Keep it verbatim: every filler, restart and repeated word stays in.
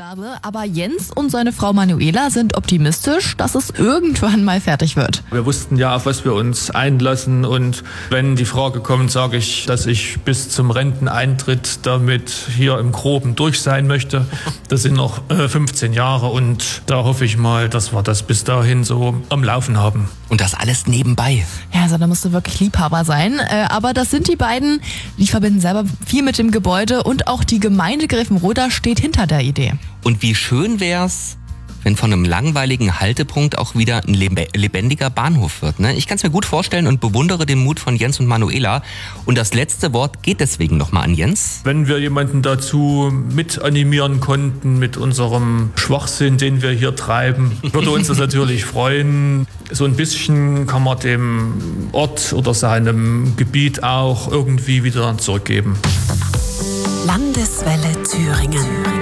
Aufgabe, aber Jens und seine Frau Manuela sind optimistisch, dass es irgendwann mal fertig wird. Wir wussten ja, auf was wir uns einlassen, und wenn die Frage kommt, sage ich, dass ich bis zum Renteneintritt damit hier im Groben durch sein möchte. Das sind noch äh, fünfzehn Jahre, und da hoffe ich mal, dass wir das bis dahin so am Laufen haben. Und das alles nebenbei. Ja, also da musst du wirklich Liebhaber sein. Äh, aber das sind die beiden, die verbinden selber viel mit dem Gebäude, und auch die Gemeinde Grevenroda steht hinter der Idee. Und wie schön wär's, wenn von einem langweiligen Haltepunkt auch wieder ein lebendiger Bahnhof wird. Ne? Ich kann es mir gut vorstellen und bewundere den Mut von Jens und Manuela. Und das letzte Wort geht deswegen nochmal an Jens. Wenn wir jemanden dazu mit animieren konnten mit unserem Schwachsinn, den wir hier treiben, würde uns das natürlich freuen. So ein bisschen kann man dem Ort oder seinem Gebiet auch irgendwie wieder zurückgeben. Landeswelle Thüringen.